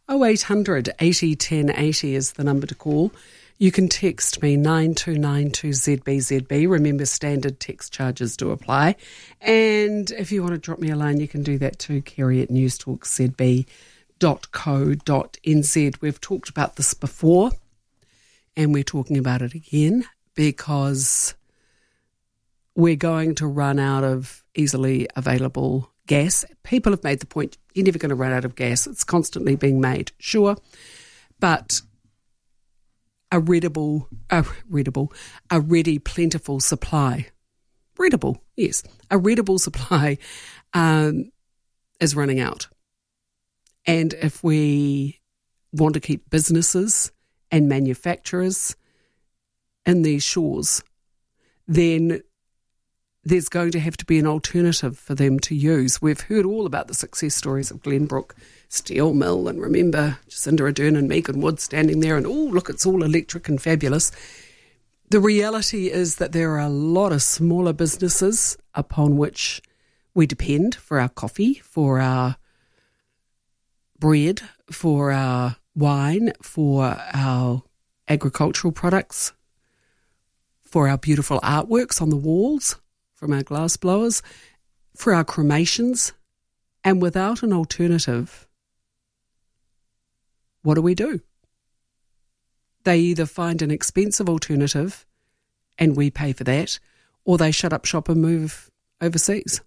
0800 80 10 80 is the number to call. You can text me 9292ZBZB. Remember, standard text charges do apply. And if you want to drop me a line, you can do that too, kerry@newstalkzb.co.nz. We've talked about this before, and we're talking about it again because we're going to run out of easily available gas. People have made the point, you're never going to run out of gas. It's constantly being made, sure. But a ready, plentiful supply. Readable, yes. A readable supply is running out. And if we want to keep businesses and manufacturers in these shores, then there's going to have to be an alternative for them to use. We've heard all about the success stories of Glenbrook Steel Mill, and remember Jacinda Ardern and Megan Wood standing there and, oh, look, it's all electric and fabulous. The reality is that there are a lot of smaller businesses upon which we depend for our coffee, for our bread, for our wine, for our agricultural products, for our beautiful artworks on the walls from our glass blowers, for our cremations. And without an alternative, what do? They either find an expensive alternative and we pay for that, or they shut up shop and move overseas.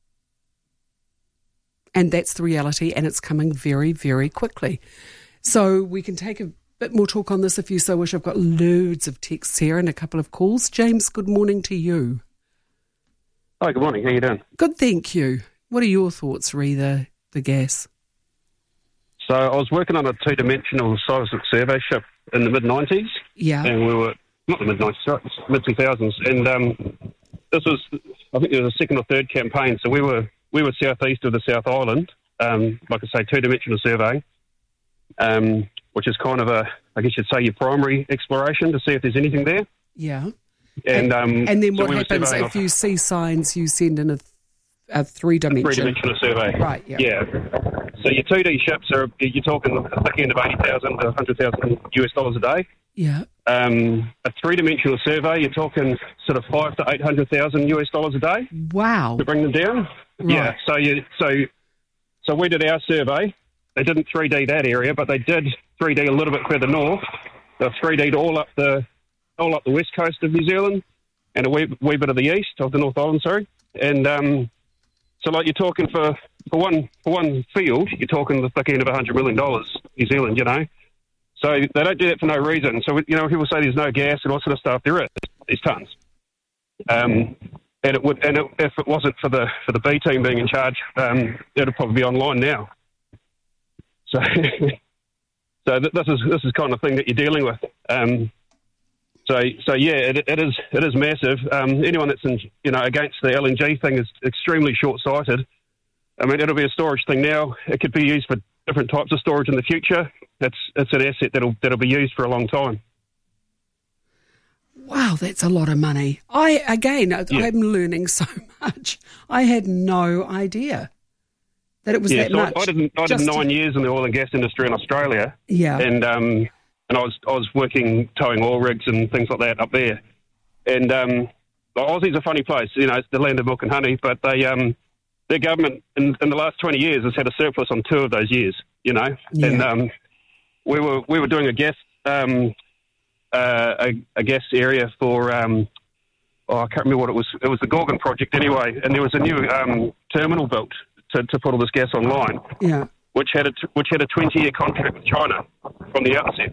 And that's the reality, and it's coming very, very quickly. So we can take a bit more talk on this if you so wish. I've got loads of texts here and a couple of calls. James, good morning to you. Hi, good morning. How you doing? Good, thank you. What are your thoughts re the gas? So I was working on a two-dimensional seismic survey ship in the mid-90s. Yeah. And we were, not the mid-90s, sorry, mid-2000s. And this was, I think it was the second or third campaign. So we were southeast of the South Island, like I say, two-dimensional survey, which is kind of I guess you'd say your primary exploration to see if there's anything there. Yeah. And then what happens if you see signs, you send in a three-dimensional survey. Right, yeah. So your 2D ships you're talking at the end of $80,000 to $100,000 a day. Yeah. A three-dimensional survey, you're talking sort of $500,000 to $800,000 a day. Wow. To bring them down. Right. Yeah. So we did our survey. They didn't 3D that area, but they did 3D a little bit further north. They 3D'd all up the west coast of New Zealand and a wee bit of the east of the North Island, sorry. And so like you're talking for one field, you're talking the thick end of $100 million New Zealand, you know. So they don't do that for no reason. So, you know, people say there's no gas and all sort of stuff. There is. There's tons. And if it wasn't for the B team being in charge, it'd probably be online now. So this is kind of thing that you're dealing with. So yeah, it is massive. Anyone that's against the LNG thing is extremely short-sighted. I mean, it'll be a storage thing now. It could be used for different types of storage in the future. It's an asset that'll be used for a long time. Wow, that's a lot of money. I'm learning so much. I had no idea that it was that much. I did 9 years in the oil and gas industry in Australia. Yeah. And I was working towing oil rigs and things like that up there. And Aussie's a funny place. You know, it's the land of milk and honey, but their government in the last 20 years has had a surplus on 2 of those years, you know. Yeah. And we were doing a gas area for I can't remember what it was. It was the Gorgon project anyway, and there was a new terminal built to put all this gas online. Yeah. Which had a 20-year contract with China from the outset.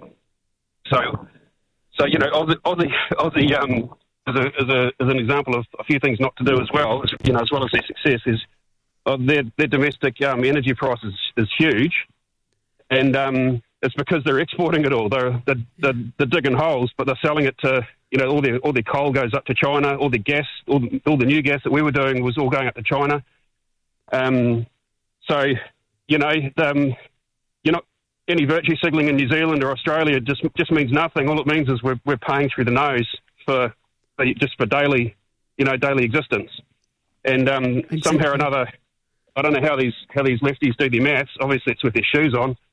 So you know, Aussie as an example of a few things not to do as well, you know, as well as their success is their domestic energy price is huge, and it's because they're exporting it all. They're digging holes, but they're selling it to, you know, all their coal goes up to China, all the gas, all the new gas that we were doing was all going up to China. So you know, you're not any virtue signalling in New Zealand or Australia just means nothing. All it means is we're paying through the nose for daily existence. And exactly. Somehow or another, I don't know how these lefties do their maths. Obviously, it's with their shoes on.